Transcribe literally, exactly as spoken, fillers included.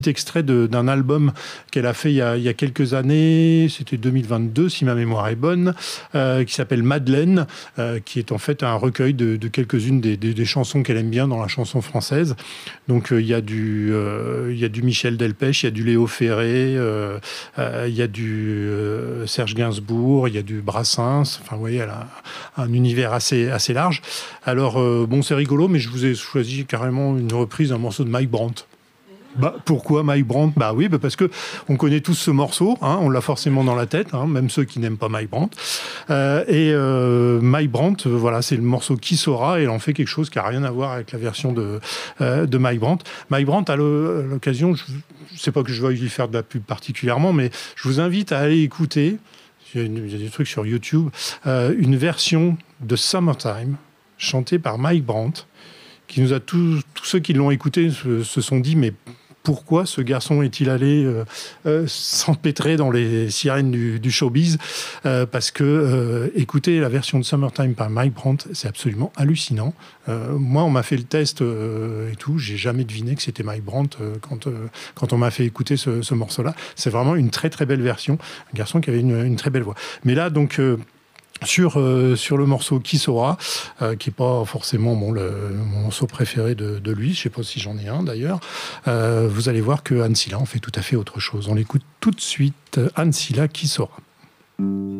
Extrait de, d'un album qu'elle a fait il y a, il y a quelques années, c'était deux mille vingt-deux si ma mémoire est bonne, euh, qui s'appelle Madeleine, euh, qui est en fait un recueil de, de quelques-unes des, des, des chansons qu'elle aime bien dans la chanson française. Donc euh, il y a du, euh, il y a du Michel Delpech, il y a du Léo Ferré, euh, euh, il y a du euh, Serge Gainsbourg, il y a du Brassens. Enfin, vous voyez, elle a un univers assez, assez large. Alors euh, bon, c'est rigolo, mais je vous ai choisi carrément une reprise d'un morceau de Mike Brandt. Bah, pourquoi Mike Brandt? Bah oui, bah parce que on connaît tous ce morceau, hein, on l'a forcément dans la tête, hein, même ceux qui n'aiment pas Mike Brandt. Euh, et euh, Mike Brandt, euh, voilà, c'est le morceau Qui saura, et elle en fait quelque chose qui a rien à voir avec la version de euh, de Mike Brandt. Mike Brandt, à l'occasion, je ne sais pas que je veuille lui faire de la pub particulièrement, mais je vous invite à aller écouter. Il y a, une, il y a des trucs sur YouTube, euh, une version de Summertime chantée par Mike Brandt, qui nous a tous, tous ceux qui l'ont écouté se, se sont dit mais pourquoi ce garçon est-il allé euh, euh, s'empêtrer dans les sirènes du, du showbiz, euh, parce que euh, écouter la version de Summertime par Mike Brandt, c'est absolument hallucinant. Euh, moi, on m'a fait le test euh, et tout, j'ai jamais deviné que c'était Mike Brandt euh, quand, euh, quand on m'a fait écouter ce, ce morceau-là. C'est vraiment une très très belle version, un garçon qui avait une, une très belle voix. Mais là, donc... Euh, Sur, euh, sur le morceau Qui saura, euh, qui n'est pas forcément bon, le, mon morceau préféré de, de lui, je ne sais pas si j'en ai un d'ailleurs, euh, vous allez voir que Anne Silla en fait tout à fait autre chose. On l'écoute tout de suite, Anne Silla, Qui saura.